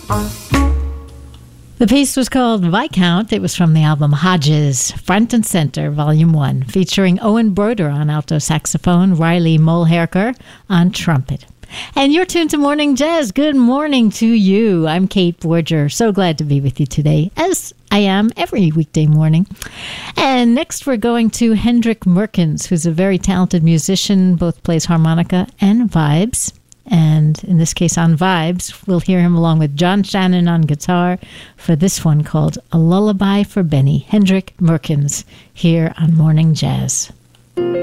The piece was called Viscount. It was from the album Hodges, Front and Center, Volume 1, featuring Owen Broder on alto saxophone, Riley Mulherker on trumpet. And you're tuned to Morning Jazz. Good morning to you. I'm Kate Borger. So glad to be with you today, as I am every weekday morning. And next we're going to Hendrik Merkens, who's a very talented musician, both plays harmonica and vibes. And in this case on vibes, we'll hear him along with John Shannon on guitar for this one called A Lullaby for Benny. Hendrik Merkens here on Morning Jazz.